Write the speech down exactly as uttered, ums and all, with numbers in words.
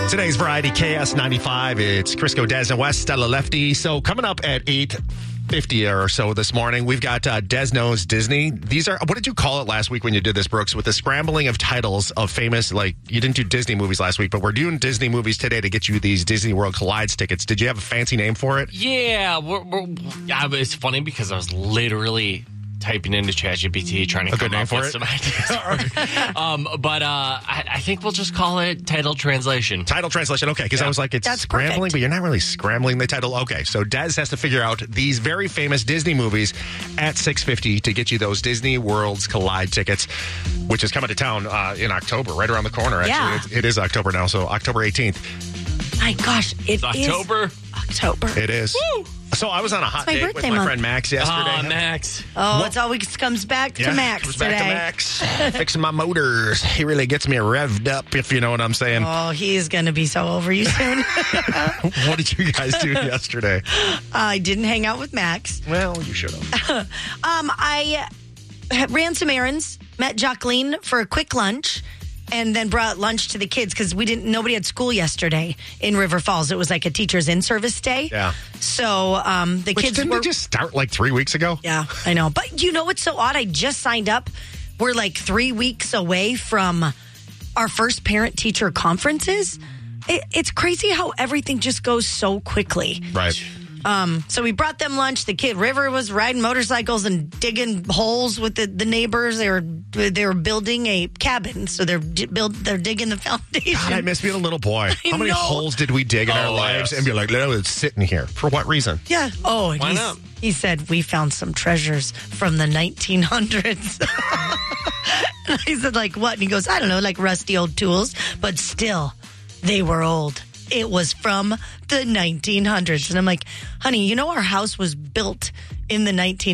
Today's Variety K S ninety-five. It's Crisco, Des, and West, Stella Lefty. So coming up at eight fifty or so this morning, we've got uh, Des Knows Disney. These are, what did you call it last week when you did this, Brooks? With the scrambling of titles of famous, like, you didn't do Disney movies last week, but we're doing Disney movies today to get you these Disney World Collides tickets. Did you have a fancy name for it? Yeah, we're, we're, yeah, it's funny because I was literally typing into ChatGPT trying to A come good name up for with it? some ideas. um, but uh, I, I think we'll just call it title translation. Title translation, okay, because Yeah. I was like, it's That's scrambling, perfect. but you're not really scrambling the title. Okay, so Des has to figure out these very famous Disney movies at six fifty to get you those Disney Worlds Collide tickets, which is coming to town uh, in October, right around the corner, actually. Yeah. It's, it is October now, so October eighteenth. My gosh, it It's October. is October. It is. Woo! So I was on a hot my date with birthday my month. friend Max yesterday. Ah, Max. Oh, it's always comes back Yeah, to Max comes today. back to Max. Fixing my motors. He really gets me revved up, if you know what I'm saying. Oh, he's going to be so over you soon. What did you guys do yesterday? I didn't hang out with Max. Well, you should have. Um, I ran some errands, met Jacqueline for a quick lunch, and then brought lunch to the kids because we didn't. Nobody had school yesterday in River Falls. It was like a teacher's in-service day. Yeah. So um, the Which kids didn't were they just start like three weeks ago? Yeah, I know. But you know what's so odd? I just signed up. We're like three weeks away from our first parent-teacher conferences. It, it's crazy how everything just goes so quickly. Right. Um, so we brought them lunch. The kid River was riding motorcycles and digging holes with the, the neighbors. They were they were building a cabin, so they're di- build they're digging the foundation. God, I miss being a little boy. I How many know. holes did we dig in our Oh, lives yes. and be like, no, it's sitting here? For what reason? Yeah. Oh, and Why he's- not? He said we found some treasures from the nineteen hundreds. And I said, like what? And he goes, I don't know, like rusty old tools, but still, they were old. It was from the nineteen hundreds. And I'm like, honey, you know our house was built in the nineteen